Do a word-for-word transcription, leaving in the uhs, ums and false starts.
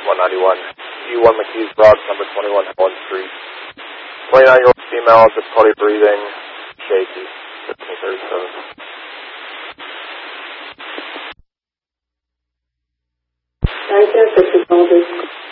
one ninety-one. U one McKees Broad, number twenty-one Helen Street. twenty-nine-year-old female, difficulty breathing, shaky, fifteen thirty-seven. Right there, fifty,